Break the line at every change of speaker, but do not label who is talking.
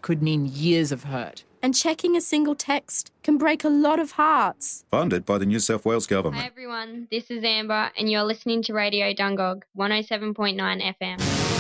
could mean years of hurt.
And checking a single text can break a lot of hearts.
Funded by the New South Wales Government.
Hi everyone, this is Amber and you're listening to Radio Dungog 107.9 FM.